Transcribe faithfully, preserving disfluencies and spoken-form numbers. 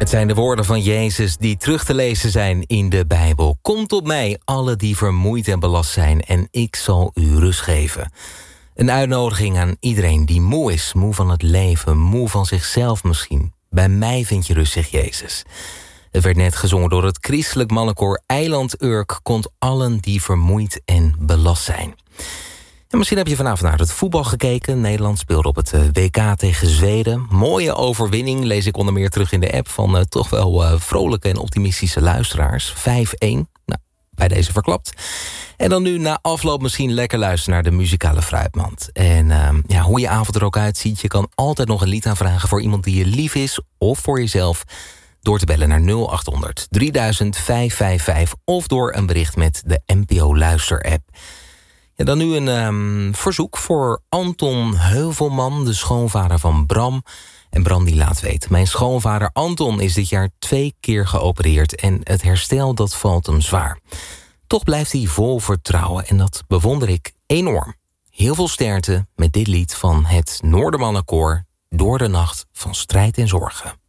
Het zijn de woorden van Jezus die terug te lezen zijn in de Bijbel. Kom tot mij, alle die vermoeid en belast zijn, en ik zal u rust geven. Een uitnodiging aan iedereen die moe is, moe van het leven, moe van zichzelf misschien. Bij mij vind je rust, zegt Jezus. Het werd net gezongen door het christelijk mannenkoor Eiland Urk, komt allen die vermoeid en belast zijn. En misschien heb je vanavond naar het voetbal gekeken. Nederland speelde op het W K tegen Zweden. Mooie overwinning, lees ik onder meer terug in de app van uh, toch wel uh, vrolijke en optimistische luisteraars. vijf-één, nou, bij deze verklapt. En dan nu na afloop misschien lekker luisteren naar de muzikale fruitmand. En uh, ja, hoe je avond er ook uitziet, je kan altijd nog een lied aanvragen voor iemand die je lief is of voor jezelf, door te bellen naar nul acht honderd drieduizend vijfhonderdvijfenvijftig of door een bericht met de N P O Luister-app. Ja, dan nu een um, verzoek voor Anton Heuvelman, de schoonvader van Bram. En Bram die laat weten: mijn schoonvader Anton is dit jaar twee keer geopereerd en het herstel dat valt hem zwaar. Toch blijft hij vol vertrouwen en dat bewonder ik enorm. Heel veel sterkte met dit lied van het Noordermannenkoor, Door de Nacht van Strijd en Zorgen.